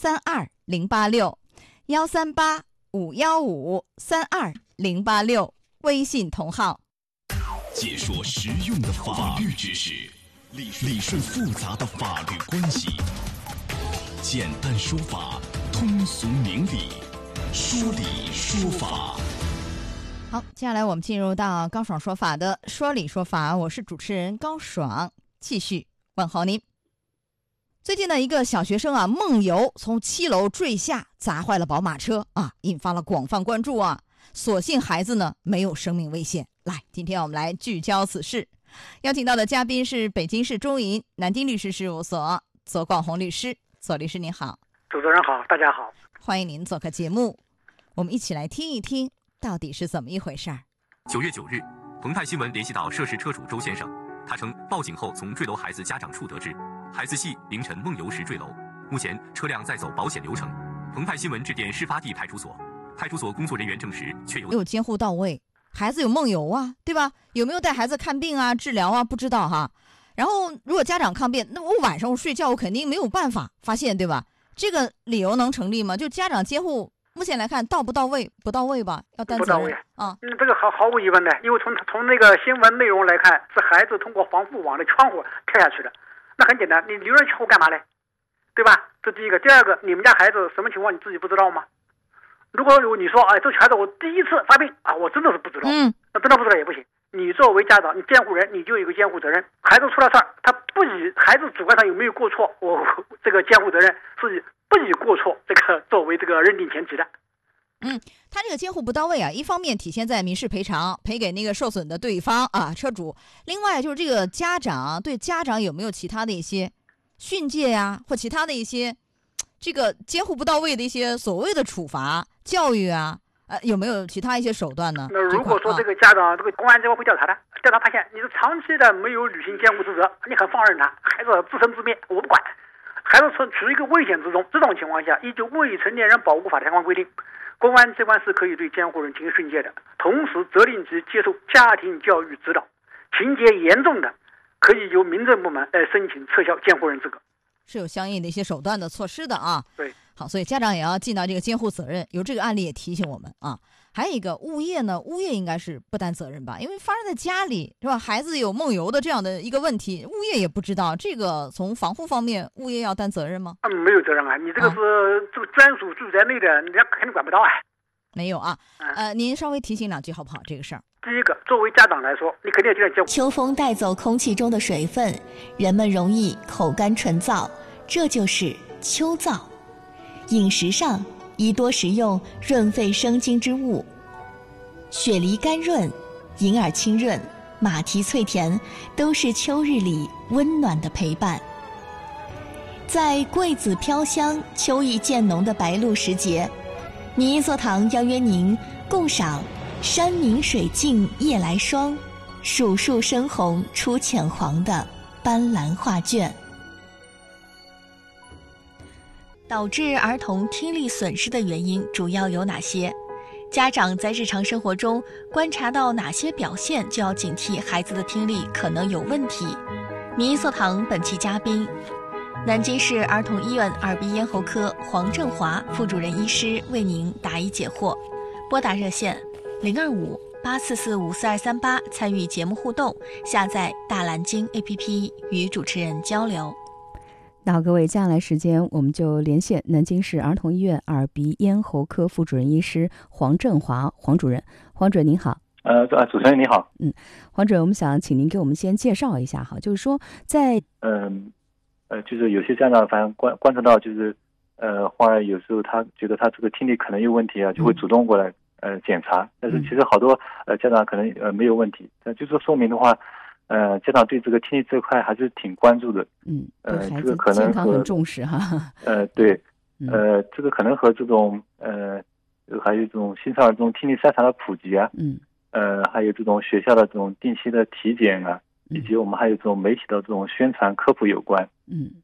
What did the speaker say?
138-515-3286，微信同号。 解说实用的法律知识，理顺复杂的法律关系，简单说法，通俗明理，说理说法。 好，接下来我们进入到高爽说法的说理说法，我是主持人高爽，继续问候您。最近的一个小学生啊，梦游从7楼坠下，砸坏了宝马车啊，引发了广泛关注啊。所幸孩子呢没有生命危险。来，今天我们来聚焦此事，邀请到的嘉宾是北京市中银南京律师事务所左广红律师。左律师您好。 主持人好，大家好， 欢迎您做客节目，我们一起来听一听到底是怎么一回事儿。 9月9日，澎湃新闻联系到涉事车主周先生，他称报警后从坠楼孩子家长处得知，孩子系凌晨梦游时坠楼，目前车辆在走保险流程。澎湃新闻致电事发地派出所，派出所工作人员证实确有监护到位，孩子有梦游啊，对吧？有没有带孩子看病啊、治疗啊？不知道哈。然后如果家长抗辩，那我晚上睡觉我肯定没有办法发现，对吧？这个理由能成立吗？就家长监护目前来看到不到位？不到位吧？要担责任啊。 这个毫无疑问的，因为从那个新闻内容来看，是孩子通过防护网的窗户跳下去的。那很简单，你留人窗户干嘛呢？对吧？这第一个。第二个，你们家孩子什么情况你自己不知道吗？如果你说这孩子我第一次发病啊，我真的是不知道，那真的不知道也不行。你作为家长，你监护人，你就有一个监护责任。孩子出了事儿，他不以孩子主观上有没有过错，我这个监护责任是不以过错这个作为这个认定前提的。 他这个监护不到位啊，一方面体现在民事赔偿，赔给那个受损的对方啊，车主；另外就是这个家长对家长有没有其他的一些训诫呀，或其他的一些这个监护不到位的一些所谓的处罚、教育啊，有没有其他一些手段呢？ 那如果说这个家长，这个公安机关会调查的，调查发现你是长期的没有履行监护职责，你很放任他，孩子自生自灭，我不管。孩子处于一个危险之中，这种情况下，依据《未成年人保护法》的相关规定，公安机关是可以对监护人进行训诫的，同时责令其接受家庭教育指导，情节严重的，可以由民政部门来申请撤销监护人资格， 是有相应的一些手段的措施的啊。 对， 好，所以家长也要尽到这个监护责任。有这个案例也提醒我们啊。还有一个物业呢，物业应该是不担责任吧？因为发生在家里是吧？孩子有梦游的这样的一个问题，物业也不知道。这个从防护方面，物业要担责任吗？ 没有责任啊，你这个是这个专属住宅内的，人家肯定管不到啊。 没有啊。您稍微提醒两句好不好？这个事儿。 第一个，作为家长来说，你肯定要尽量监护。 秋风带走空气中的水分，人们容易口干唇燥，这就是秋燥。饮食上宜多食用润肺生津之物，雪梨甘润、银耳清润、马蹄脆甜都是秋日里温暖的陪伴。在桂子飘香、秋意渐浓的白露时节，民意座堂邀约您共赏山明水净夜来霜，数树深红出浅黄的斑斓画卷。导致儿童听力损失的原因主要有哪些？家长在日常生活中观察到哪些表现，就要警惕孩子的听力可能有问题。民意座堂本期嘉宾，南京市儿童医院耳鼻咽喉科黄振华副主任医师为您答疑解惑。拨打热线025-844-54238参与节目互动，下载大蓝鲸 APP 与主持人交流。 那各位，接下来时间我们就连线南京市儿童医院耳鼻咽喉科副主任医师黄振华黄主任。黄主任您好。 主持人你好。 黄主任，我们想请您给我们先介绍一下哈，就是说在就是有些家长反正观察到，就是后来有时候他觉得他这个听力可能有问题啊，就会主动过来检查，但是其实好多家长可能没有问题，就是说明的话，家长对这个听力这块还是挺关注的。这个可能健康很重视哈。 对，这个可能和这种还有这种新生儿这种听力筛查的普及啊，还有这种学校的这种定期的体检啊，以及我们还有这种媒体的这种宣传科普有关。